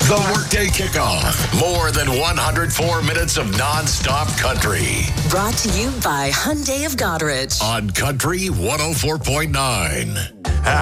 The Workday Kickoff. More than 104 minutes of non-stop country. Brought to you by Hyundai of Goderich. On Country 104.9.